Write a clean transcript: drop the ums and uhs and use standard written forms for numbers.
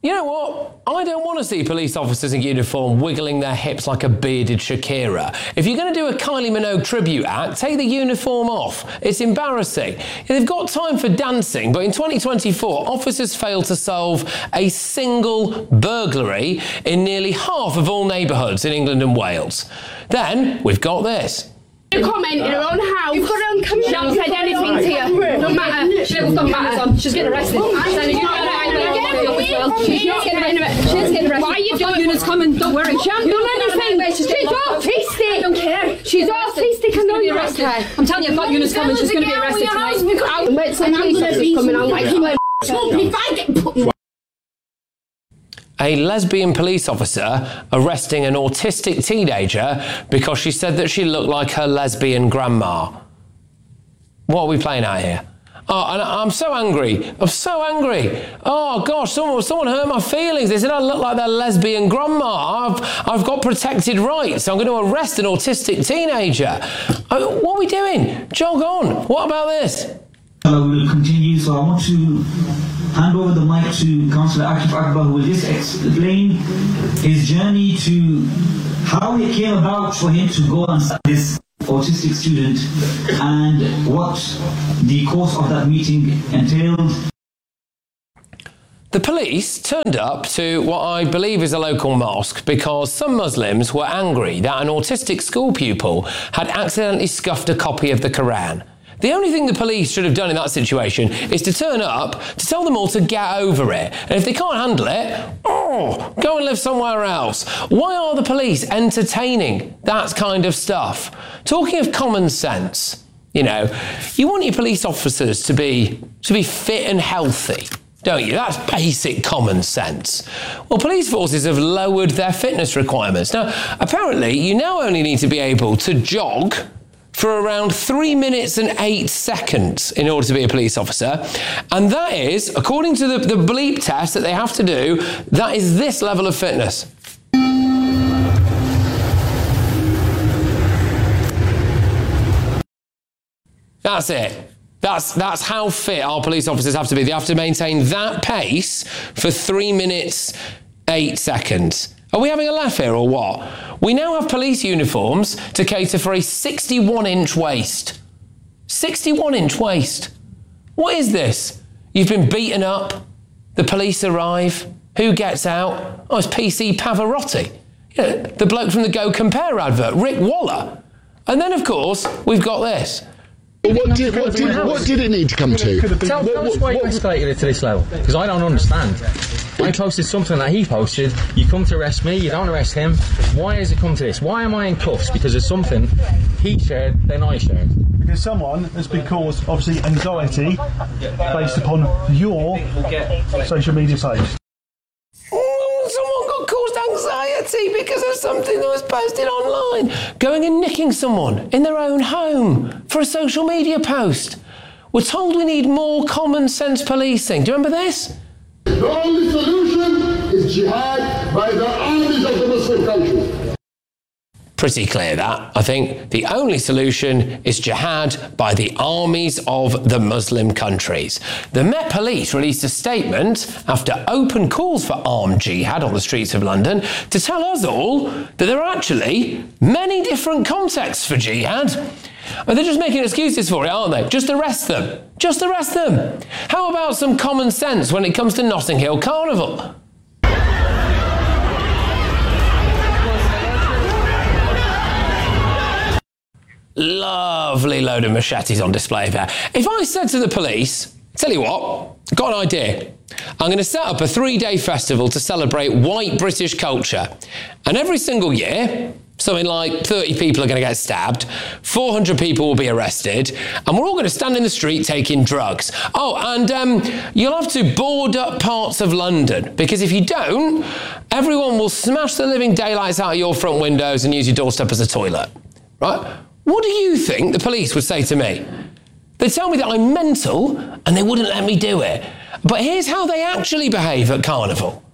You know what? I don't want to see police officers in uniform wiggling their hips like a bearded Shakira. If you're going to do a Kylie Minogue tribute act, take the uniform off. It's embarrassing. They've got time for dancing, but in 2024, officers failed to solve a single burglary in nearly half of all neighbourhoods in England and Wales. Then we've got this. You comment in her own house. You've got her own camera. She hasn't said anything to you. Don't matter. She doesn't matter. She's getting arrested. She's not getting arrested. Why are you doing Eunice coming? Don't worry. She hasn't done anything. She's autistic. I don't care. She's autistic. I know you're arrested. I'm telling you, I've got Eunice coming. She's going to be arrested tonight. And I'm going to be coming on like you. A lesbian police officer arresting an autistic teenager because she said that she looked like her lesbian grandma. What are we playing out here? Oh, and I'm so angry. I'm so angry. Oh, gosh, someone hurt my feelings. They said I look like their lesbian grandma. I've got protected rights. I'm going to arrest an autistic teenager. What are we doing? Jog on. What about this? We will continue, so I want to hand over the mic to Councillor Akif Akbar, who will just explain his journey to how it came about for him to go and start this autistic student and what the course of that meeting entailed. The police turned up to what I believe is a local mosque because some Muslims were angry that an autistic school pupil had accidentally scuffed a copy of the Quran. The only thing the police should have done in that situation is to turn up, to tell them all to get over it. And if they can't handle it, go and live somewhere else. Why are the police entertaining that kind of stuff? Talking of common sense, you know, you want your police officers to be fit and healthy, don't you? That's basic common sense. Well, police forces have lowered their fitness requirements. Now, apparently, you now only need to be able to jog for around 3 minutes and 8 seconds in order to be a police officer. And that is, according to the bleep test that they have to do, that is this level of fitness. That's it. That's how fit our police officers have to be. They have to maintain that pace for 3 minutes, 8 seconds. Are we having a laugh here or what? We now have police uniforms to cater for a 61-inch waist. 61-inch waist. What is this? You've been beaten up. The police arrive. Who gets out? Oh, it's PC Pavarotti. Yeah, the bloke from the Go Compare advert, Rick Waller. And then, of course, we've got this. What did it need to come to? Tell us why you escalated it to this level, because I don't understand. I posted something that he posted, you come to arrest me, you don't arrest him. Why has it come to this? Why am I in cuffs? Because of something he shared, then I shared. Because someone has been caused, obviously, anxiety based upon your social media page. Someone got caused anxiety because of something that was posted online. Going and nicking someone in their own home for a social media post. We're told we need more common sense policing. Do you remember this? The only solution is jihad by the armies of the Muslim countries. Pretty clear that, I think. The only solution is jihad by the armies of the Muslim countries. The Met Police released a statement after open calls for armed jihad on the streets of London to tell us all that there are actually many different contexts for jihad. And they're just making excuses for it, aren't they? Just arrest them. Just arrest them. How about some common sense when it comes to Notting Hill Carnival? Lovely load of machetes on display there. If I said to the police, tell you what, got an idea. I'm going to set up a 3-day festival to celebrate white British culture. And every single year, something like 30 people are going to get stabbed, 400 people will be arrested, and we're all going to stand in the street taking drugs. Oh, and you'll have to board up parts of London, because if you don't, everyone will smash the living daylights out of your front windows and use your doorstep as a toilet. Right? What do you think the police would say to me? They'd tell me that I'm mental and they wouldn't let me do it. But here's how they actually behave at Carnival.